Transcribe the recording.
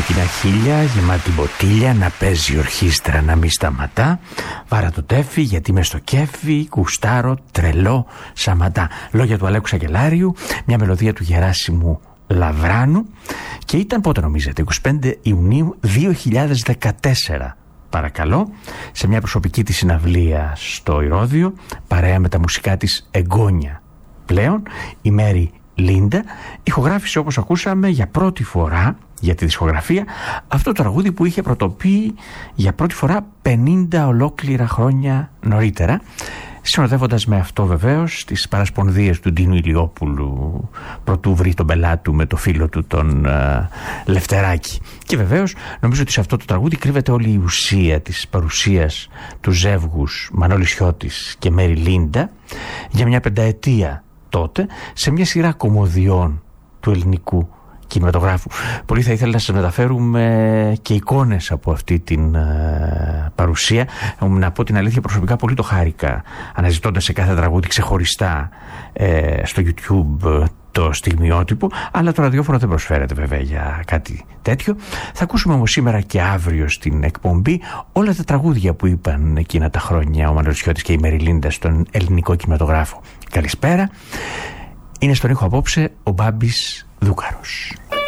κόκκινα χείλια, γεμάτη μποτήλια, να παίζει ορχήστρα να μην σταματά. Βάρα το τέφι γιατί με στο κέφι, κουστάρω, τρελό, σαματά. Λόγια του Αλέκου Σακελάριου, μια μελωδία του Γεράσιμου Λαβράνου. Και ήταν πότε νομίζετε? 25 Ιουνίου 2014. Παρακαλώ, σε μια προσωπική της συναυλία στο Ηρώδειο, παρέα με τα μουσικά της εγγόνια πλέον, η Μέρι Λίντα ηχογράφησε, όπως ακούσαμε, για πρώτη φορά για τη δισκογραφία αυτό το τραγούδι που είχε πρωτοποιεί για πρώτη φορά 50 ολόκληρα χρόνια νωρίτερα, συνοδεύοντας με αυτό βεβαίως τις παρασπονδίες του Ντίνου Ηλιόπουλου προτού βρει τον πελάτη του με το φίλο του τον Λευτεράκη. Και βεβαίως νομίζω ότι σε αυτό το τραγούδι κρύβεται όλη η ουσία της παρουσίας του ζεύγους Μανώλης Χιώτης και Μέρι Λίντα για μια πενταετία τότε σε μια σειρά κομμωδιών του ελληνικού κινηματογράφου. Πολύ θα ήθελα να σας μεταφέρουμε και εικόνες από αυτή την παρουσία. Να πω την αλήθεια, προσωπικά πολύ το χάρηκα αναζητώντας σε κάθε τραγούδι ξεχωριστά στο YouTube το στιγμιότυπο, αλλά το ραδιόφωνο δεν προσφέρεται βέβαια για κάτι τέτοιο. Θα ακούσουμε όμως σήμερα και αύριο στην εκπομπή όλα τα τραγούδια που είπαν εκείνα τα χρόνια ο Μανώλης Χιώτης και η Μέρι Λίντα στον ελληνικό κινηματογράφο. Καλησπέρα. Είναι στον ήχο απόψε ο Μπάμπης Δούκαρος.